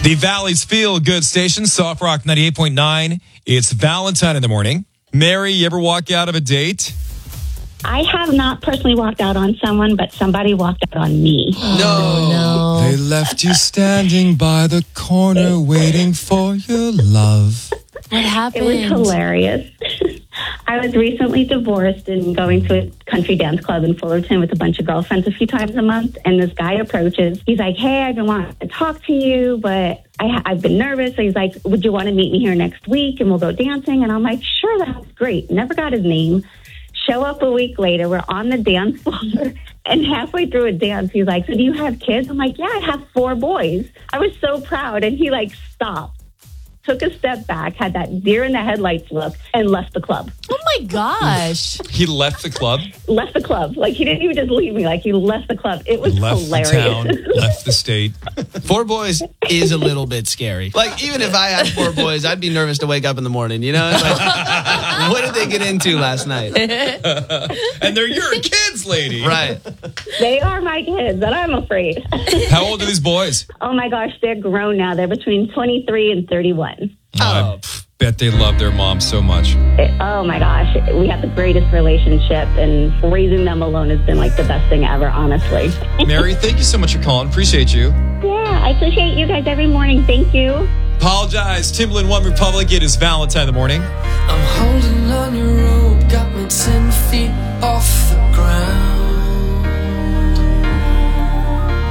The Valley's Feel Good Station, Soft Rock 98.9. It's Valentine in the morning. Mary, you ever walk out of a date? I have not personally walked out on someone, but somebody walked out on me. No. They left you standing by the corner waiting for your love. What happened? It was hilarious. I was recently divorced and going to a country dance club in Fullerton with a bunch of girlfriends a few times a month. And this guy approaches. He's like, hey, I've been wanting to talk to you, but I've been nervous. So he's like, would you want to meet me here next week and we'll go dancing? And I'm like, sure, that's great. Never got his name. Show up a week later. We're on the dance floor. And halfway through a dance, he's like, so do you have kids? I'm like, yeah, I have 4 boys. I was so proud. And he stopped. Took a step back, had that deer in the headlights look, and left the club. Oh my gosh. He left the club? Left the club. He didn't even just leave me. He left the club. It was Left hilarious. the town, left the state. 4 boys is a little bit scary. Even if I had 4 boys, I'd be nervous to wake up in the morning, you know? What did they get into last night? And they're your kids, lady. Right. They are my kids, and I'm afraid. How old are these boys? Oh my gosh, they're grown now. They're between 23 and 31. I bet they love their mom so much. Oh my gosh, we have the greatest relationship, and raising them alone has been the best thing ever, honestly. Mary, thank you so much for calling. Appreciate you. Yeah, I appreciate you guys every morning. Thank you. Apologize. Timbaland, One Republic. It is Valentine in the morning. I'm holding on your rope, got me 10 feet off